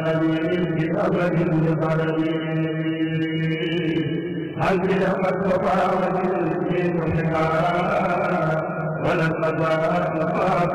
بأبد لقلبي هل بلغت وفاوت الدين حكاية ولقد